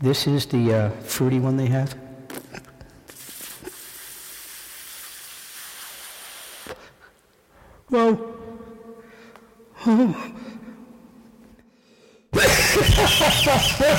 This is the fruity one they have. Whoa. Oh.